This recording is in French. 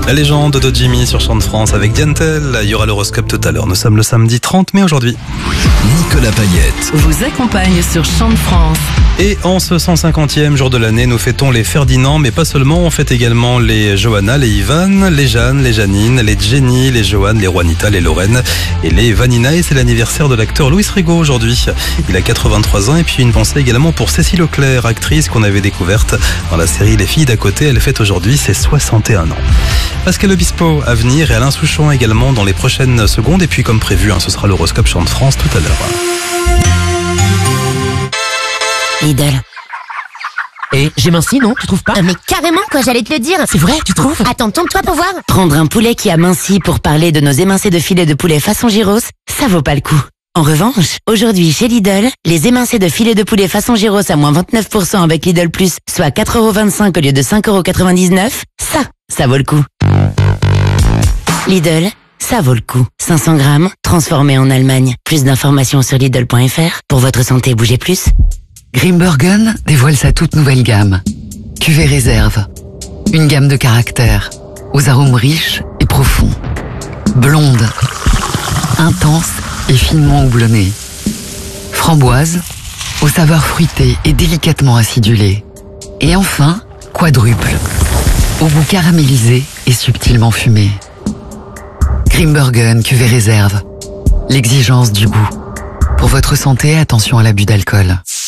La légende de Jimmy sur Chant de France avec Diantel. Il y aura l'horoscope tout à l'heure. Nous sommes le samedi 30 mai aujourd'hui. Nicolas Payette vous accompagne sur Chant de France. Et en ce 150e jour de l'année, nous fêtons les Ferdinand, mais pas seulement, on fête également les Johanna, les Ivan, les Jeanne, les Janine, les Jenny, les Joanne, les Juanita, les Lorraine et les Vanina. Et c'est l'anniversaire de l'acteur Louis Rigaud aujourd'hui. Il a 83 ans et puis une pensée également pour Cécile Auclair, actrice qu'on avait découverte dans la série Les filles d'à côté. Elle fête aujourd'hui ses 61 ans. Pascal Obispo à venir et Alain Souchon également dans les prochaines secondes. Et puis comme prévu, ce sera l'horoscope Chant de France tout à l'heure. Lidl. Et j'ai minci, non? Tu trouves pas? Mais carrément, quoi, j'allais te le dire. C'est vrai, tu trouves? Attends, tourne-toi pour voir. Prendre un poulet qui a minci pour parler de nos émincés de filet de poulet façon gyros, ça vaut pas le coup. En revanche, aujourd'hui chez Lidl, les émincés de filet de poulet façon gyros à moins 29% avec Lidl Plus, soit 4,25€ au lieu de 5,99€, ça vaut le coup. Lidl, ça vaut le coup. 500 grammes, transformé en Allemagne. Plus d'informations sur Lidl.fr. Pour votre santé, bougez plus. Grimbergen dévoile sa toute nouvelle gamme. Cuvée réserve. Une gamme de caractères, aux arômes riches et profonds. Blonde, intense et finement houblonnée. Framboise, aux saveurs fruitées et délicatement acidulées. Et enfin, quadruple, au goût caramélisé et subtilement fumé. Grimbergen cuvée réserve. L'exigence du goût. Pour votre santé, attention à l'abus d'alcool.